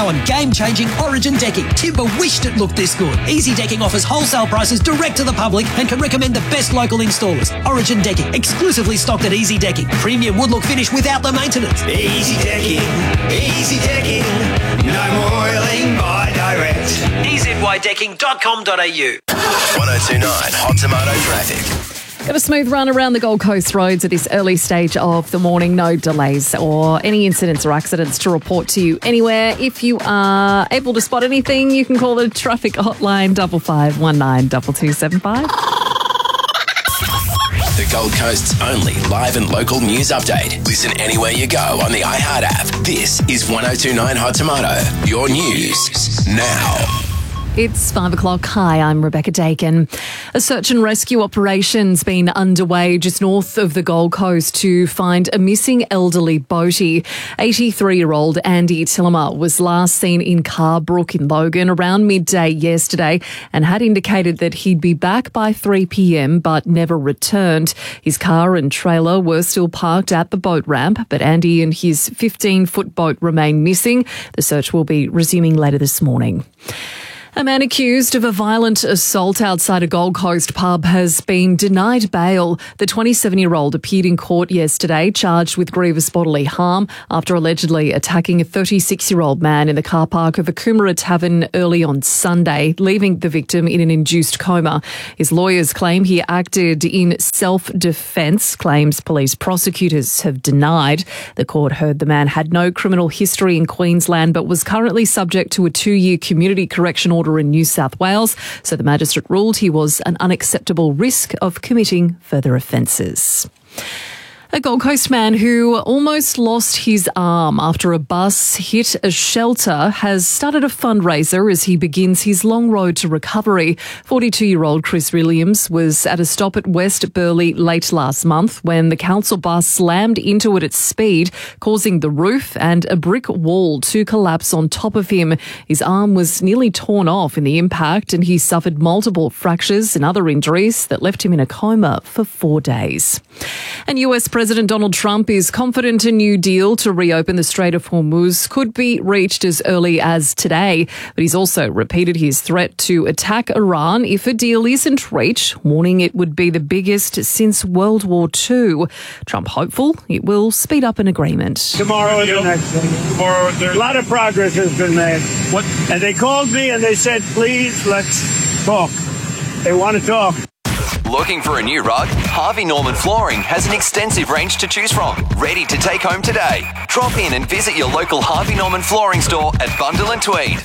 now on game-changing Origin decking. Timber wished it looked this good. Easy Decking offers wholesale prices direct to the public and can recommend the best local installers. Origin Decking, exclusively stocked at Easy Decking. Premium wood look finish without the maintenance. Easy Decking, no more oiling by direct. EZYDecking.com.au. 1029 Hot Tomato Traffic. Got a smooth run around the Gold Coast roads at this early stage of the morning. No delays or any incidents or accidents to report to you anywhere. If you are able to spot anything, you can call the traffic hotline 5519 2275. The Gold Coast's only live and local news update. Listen anywhere you go on the iHeart app. This is 1029 Hot Tomato. Your news now. It's 5 o'clock. Hi, I'm Rebecca Dakin. A search and rescue operation's been underway just north of the Gold Coast to find a missing elderly boatie. 83-year-old Andy Tillema was last seen in Carbrook in Logan around midday yesterday and had indicated that he'd be back by 3 p.m. but never returned. His car and trailer were still parked at the boat ramp, but Andy and his 15-foot boat remain missing. The search will be resuming later this morning. A man accused of a violent assault outside a Gold Coast pub has been denied bail. The 27-year-old appeared in court yesterday, charged with grievous bodily harm after allegedly attacking a 36-year-old man in the car park of a Coomera Tavern early on Sunday, leaving the victim in an induced coma. His lawyers claim he acted in self-defence, claims police prosecutors have denied. The court heard the man had no criminal history in Queensland but was currently subject to a 2-year community correction order in New South Wales, so the magistrate ruled he was an unacceptable risk of committing further offences. A Gold Coast man who almost lost his arm after a bus hit a shelter has started a fundraiser as he begins his long road to recovery. 42-year-old Chris Williams was at a stop at West Burleigh late last month when the council bus slammed into it at speed, causing the roof and a brick wall to collapse on top of him. His arm was nearly torn off in the impact and he suffered multiple fractures and other injuries that left him in a coma for 4 days. And US President Donald Trump is confident a new deal to reopen the Strait of Hormuz could be reached as early as today. But he's also repeated his threat to attack Iran if a deal isn't reached, warning it would be the biggest since World War II. Trump hopeful it will speed up an agreement. Tomorrow is the next thing. Tomorrow, a lot of progress has been made. And they called me and they said, please, let's talk. They want to talk. Looking for a new rug? Harvey Norman Flooring has an extensive range to choose from. Ready to take home today? Drop in and visit your local Harvey Norman Flooring store at Bundle and Tweed.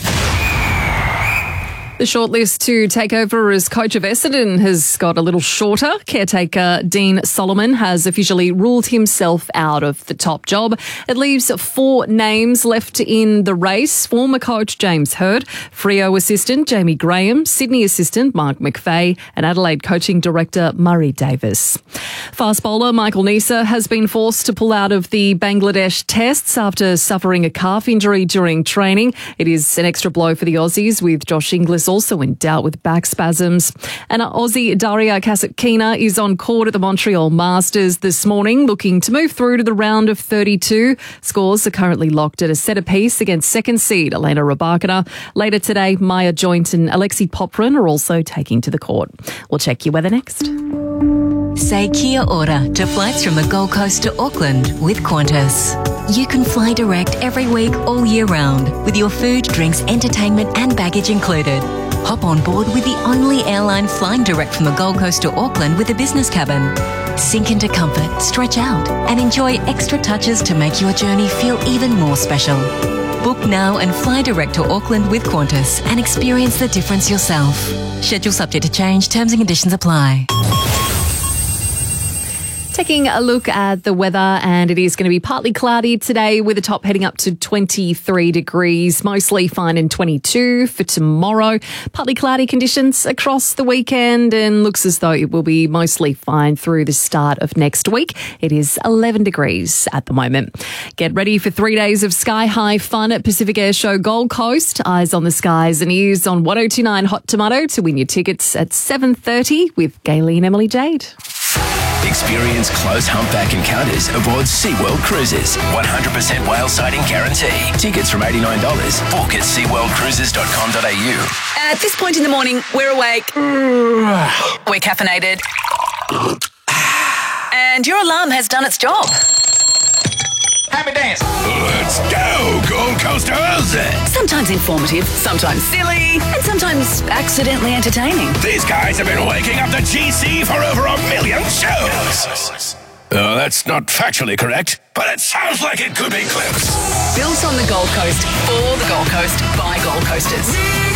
The shortlist to take over as coach of Essendon has got a little shorter. Caretaker Dean Solomon has officially ruled himself out of the top job. It leaves 4 names left in the race. Former coach James Hird, Freo assistant Jamie Graham, Sydney assistant Mark McVeigh and Adelaide coaching director Murray Davis. Fast bowler Michael Neser has been forced to pull out of the Bangladesh tests after suffering a calf injury during training. It is an extra blow for the Aussies, with Josh Inglis also in doubt with back spasms. And Aussie Daria Kasatkina is on court at the Montreal Masters this morning, looking to move through to the round of 32. Scores are currently locked at a set apiece against second seed Elena Rybakina. Later today, Maya Joint and Alexei Poprin are also taking to the court. We'll check your weather next. Say kia ora to flights from the Gold Coast to Auckland with Qantas. You can fly direct every week all year round with your food, drinks, entertainment and baggage included. Hop on board with the only airline flying direct from the Gold Coast to Auckland with a business cabin. Sink into comfort, stretch out and enjoy extra touches to make your journey feel even more special. Book now and fly direct to Auckland with Qantas and experience the difference yourself. Schedule subject to change, terms and conditions apply. Taking a look at the weather, and it is going to be partly cloudy today with a top heading up to 23 degrees, mostly fine in 22 for tomorrow. Partly cloudy conditions across the weekend and looks as though it will be mostly fine through the start of next week. It is 11 degrees at the moment. Get ready for 3 days of sky-high fun at Pacific Air Show Gold Coast. Eyes on the skies and ears on 1029 Hot Tomato to win your tickets at 7:30 with Gaylene and Emily Jade. Experience close humpback encounters aboard SeaWorld Cruises. 100% whale sighting guarantee. Tickets from $89. Book at seaworldcruises.com.au. At this point in the morning, we're awake. We're caffeinated. And your alarm has done its job. Happy dance. Let's go, Gold Coasters. Sometimes informative, sometimes silly, and sometimes accidentally entertaining. These guys have been waking up the GC for over 1 million shows. That's not factually correct, but it sounds like it could be close. Built on the Gold Coast, for the Gold Coast, by Gold Coasters.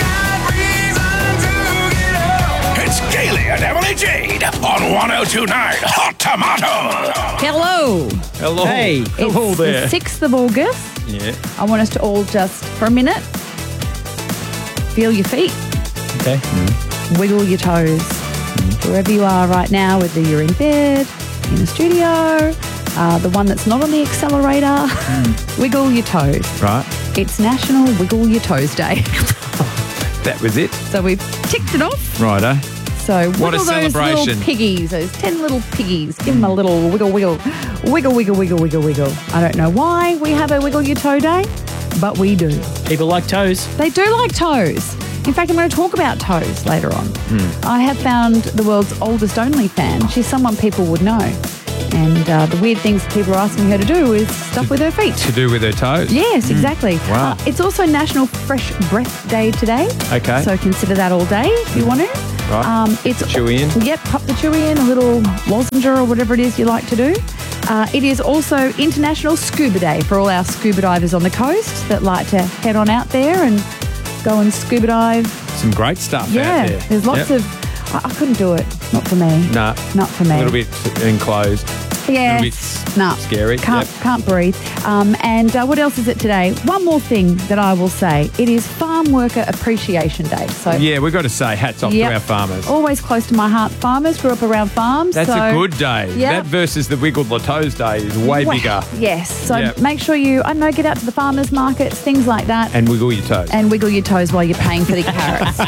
It's Gailey and Emily Jade on 102.9 Hot Tomato. Hello. Hello. Hey, Hello it's there. the 6th of August. Yeah. I want us to all just, for a minute, feel your feet, Okay. wiggle your toes. Wherever you are right now, whether you're in bed, in a studio, the one that's not on the accelerator, wiggle your toes. Right. It's National Wiggle Your Toes Day. That was it. So we've ticked it off. Righto. So What a wiggle those little celebration. piggies, those 10 little piggies. Give them a little wiggle, wiggle, wiggle, wiggle, wiggle, wiggle, wiggle. I don't know why we have a Wiggle Your Toe Day, but we do. People like toes. They do like toes. In fact, I'm going to talk about toes later on. I have found the world's oldest OnlyFan. She's someone people would know. And the weird things people are asking her to do is stuff with her feet. To do with her toes. Yes, exactly. Wow. It's also National Fresh Breath Day today. Okay. So consider that all day if you want to. Right. It's Chewy in. Yep, pop the chewy in, a little lozenge or whatever it is you like to do. It is also International Scuba Day for all our scuba divers on the coast that like to head on out there and go and scuba dive. Some great stuff Yeah, out there. there's lots Yep. of... I couldn't do it. Not for me. Nah. Not for me. A little bit enclosed. Yeah. A little bit scary. Can't breathe. And what else is it today? One more thing that I will say. It is Farm Worker Appreciation Day. So Yeah, we've got to say hats off Yep. to our farmers. always close to my heart. Farmers grew up around farms. That's so, a good day. Yep. That versus the Wiggle the Toes Day is way Wow. bigger. Yes. So Yep. make sure you, I don't know, get out to the farmers markets, things like that, And wiggle your toes. and wiggle your toes while you're paying for the carrots.